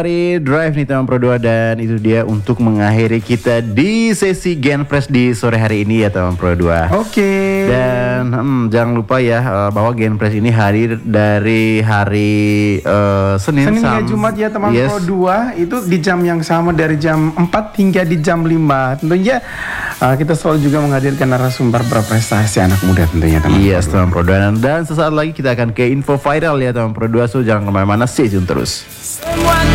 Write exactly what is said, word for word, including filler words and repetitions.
Hari Drive nih teman Pro dua, dan itu dia untuk mengakhiri kita di sesi Genpress di sore hari ini ya teman Pro dua. Oke. Dan hmm, jangan lupa ya uh, bahwa Genpress ini hadir dari hari uh, Senin, Senin hingga sam- Jumat ya teman yes. Pro dua, itu di jam yang sama dari jam empat hingga di jam lima. Tentunya uh, kita selalu juga menghadirkan narasumber berprestasi anak muda tentunya teman Yes Pro dua. teman Pro dua, dan, dan sesaat lagi kita akan ke info viral ya teman Pro dua, so jangan kemana-mana, stay tune terus.